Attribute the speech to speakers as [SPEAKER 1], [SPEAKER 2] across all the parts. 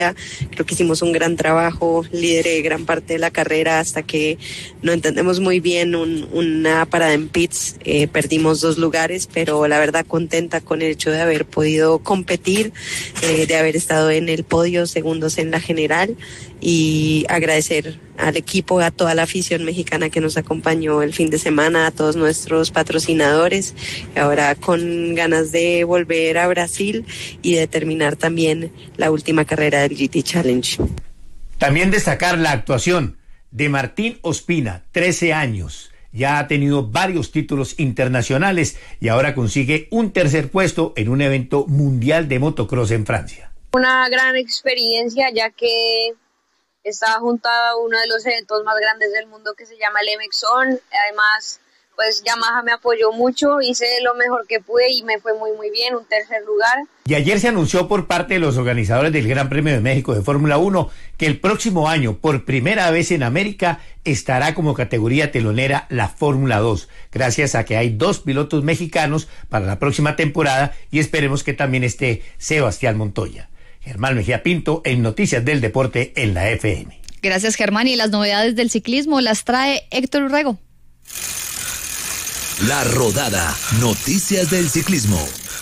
[SPEAKER 1] Creo que hicimos un gran trabajo, lideré gran parte de la carrera hasta que no entendemos muy bien una parada en pits, perdimos 2 lugares, pero la verdad contenta con el hecho de haber podido competir, de haber estado en el podio, segundos en la general, y agradecer al equipo, a toda la afición mexicana que nos acompañó el fin de semana, a todos nuestros patrocinadores, ahora con ganas de volver a Brasil y de terminar también la última carrera del GT Challenge.
[SPEAKER 2] También destacar la actuación de Martín Ospina, 13 años, ya ha tenido varios títulos internacionales y ahora consigue un 3er puesto en un evento mundial de motocross en Francia.
[SPEAKER 3] Una gran experiencia, ya que estaba junto a uno de los eventos más grandes del mundo que se llama el MXON. Además, pues Yamaha me apoyó mucho, hice lo mejor que pude y me fue muy bien, un 3er lugar.
[SPEAKER 2] Y ayer se anunció por parte de los organizadores del Gran Premio de México de Fórmula 1 que el próximo año, por primera vez en América, estará como categoría telonera la Fórmula 2, gracias a que hay 2 pilotos mexicanos para la próxima temporada y esperemos que también esté Sebastián Montoya. Germán Mejía Pinto en Noticias del Deporte en la FM.
[SPEAKER 4] Gracias, Germán. Y las novedades del ciclismo las trae Héctor Urrego.
[SPEAKER 5] La Rodada, noticias del ciclismo.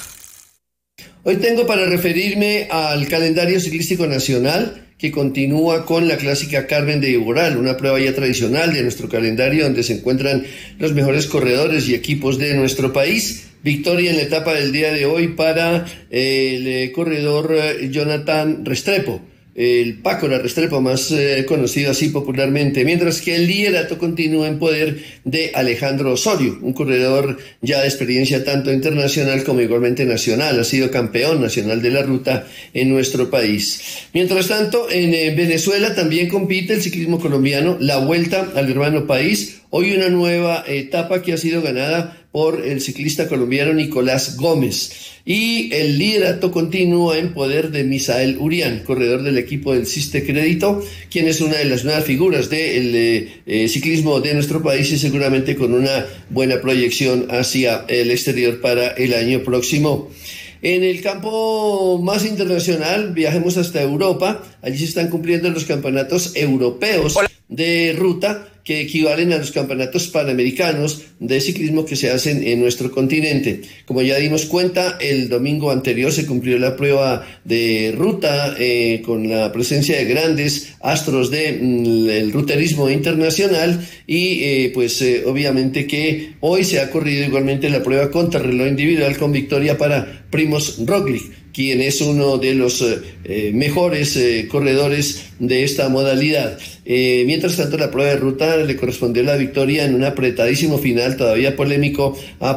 [SPEAKER 6] Hoy tengo para referirme al calendario ciclístico nacional que continúa con la clásica Carmen de Iboral, una prueba ya tradicional de nuestro calendario donde se encuentran los mejores corredores y equipos de nuestro país. Victoria en la etapa del día de hoy para el corredor Jonathan Restrepo, el Pácora Restrepo, más conocido así popularmente, mientras que el liderato continúa en poder de Alejandro Osorio, un corredor ya de experiencia tanto internacional como igualmente nacional, ha sido campeón nacional de la ruta en nuestro país. Mientras tanto, en Venezuela también compite el ciclismo colombiano, la Vuelta al Hermano País, hoy una nueva etapa que ha sido ganada por el ciclista colombiano Nicolás Gómez. Y el liderato continúa en poder de Misael Urián, corredor del equipo del Ciste Crédito, quien es una de las nuevas figuras del ciclismo de nuestro país y seguramente con una buena proyección hacia el exterior para el año próximo. En el campo más internacional, viajemos hasta Europa. Allí se están cumpliendo los campeonatos europeos de ruta que equivalen a los campeonatos panamericanos de ciclismo que se hacen en nuestro continente. Como ya dimos cuenta, el domingo anterior se cumplió la prueba de ruta con la presencia de grandes astros del ruterismo internacional y obviamente que hoy se ha corrido igualmente la prueba contrarreloj individual con victoria para Primož Roglič, quien es uno de los mejores corredores de esta modalidad. Mientras tanto, la prueba de ruta le correspondió la victoria en un apretadísimo final, todavía polémico,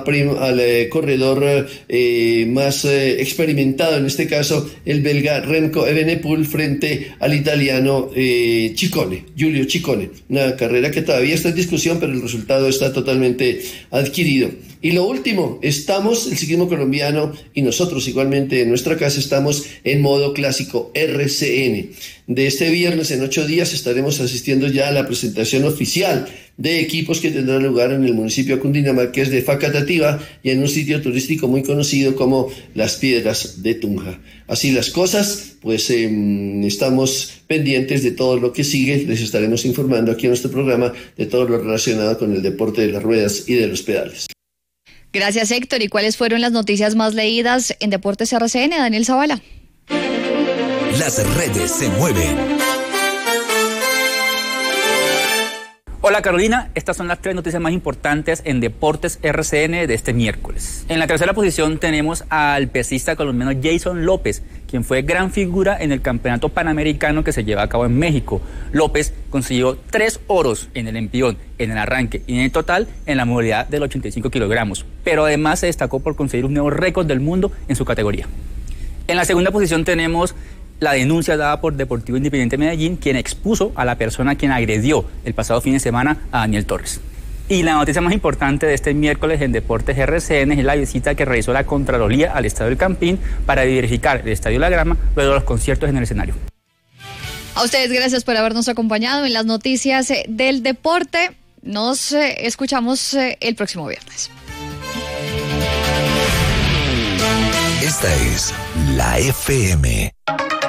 [SPEAKER 6] al corredor más experimentado, en este caso el belga Remco Evenepoel, frente al italiano Giulio Ciccone. Una carrera que todavía está en discusión, pero el resultado está totalmente adquirido. Y lo último, el ciclismo colombiano y nosotros igualmente en nuestra casa estamos en modo clásico RCN. De este viernes en 8 días estaremos asistiendo ya a la presentación oficial de equipos que tendrán lugar en el municipio cundinamarqués de Facatativá y en un sitio turístico muy conocido como Las Piedras de Tunja. Así las cosas, estamos pendientes de todo lo que sigue, les estaremos informando aquí en nuestro programa de todo lo relacionado con el deporte de las ruedas y de los pedales.
[SPEAKER 4] Gracias, Héctor. ¿Y cuáles fueron las noticias más leídas en Deportes RCN? Daniel Zavala.
[SPEAKER 5] Las redes se mueven.
[SPEAKER 7] Hola Carolina, estas son las 3 noticias más importantes en Deportes RCN de este miércoles. En la tercera posición tenemos al pesista colombiano Jason López, quien fue gran figura en el campeonato panamericano que se lleva a cabo en México. López consiguió 3 oros en el envión, en el arranque y en el total en la modalidad de los 85 kilogramos, pero además se destacó por conseguir un nuevo récord del mundo en su categoría. En la segunda posición tenemos la denuncia dada por Deportivo Independiente Medellín, quien expuso a la persona quien agredió el pasado fin de semana a Daniel Torres. Y la noticia más importante de este miércoles en Deportes RCN es la visita que realizó la Contraloría al Estadio El Campín para verificar el Estadio La Grama luego de los conciertos en el escenario.
[SPEAKER 4] A ustedes gracias por habernos acompañado en las noticias del deporte. Nos escuchamos el próximo viernes.
[SPEAKER 5] Esta es la FM.